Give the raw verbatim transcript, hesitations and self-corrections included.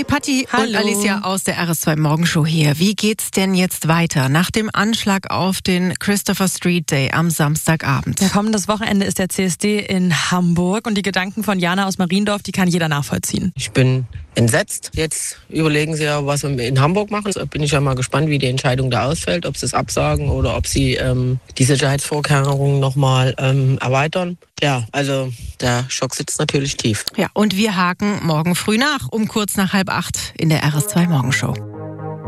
Hi Patti Hallo. und Alicia aus der R S zwei Morgenshow hier. Wie geht's denn jetzt weiter nach dem Anschlag auf den Christopher Street Day am Samstagabend? Ja, kommendes Wochenende ist der C S D in Hamburg und die Gedanken von Jana aus Mariendorf, die kann jeder nachvollziehen. Ich bin entsetzt. Jetzt überlegen sie ja, was wir in Hamburg machen. Da bin ich ja mal gespannt, wie die Entscheidung da ausfällt, ob sie es absagen oder ob sie ähm, die Sicherheitsvorkehrungen nochmal ähm, erweitern. Ja, also der Schock sitzt natürlich tief. Ja, und wir haken morgen früh nach, um kurz nach halb acht in der R S zwei Morgenshow.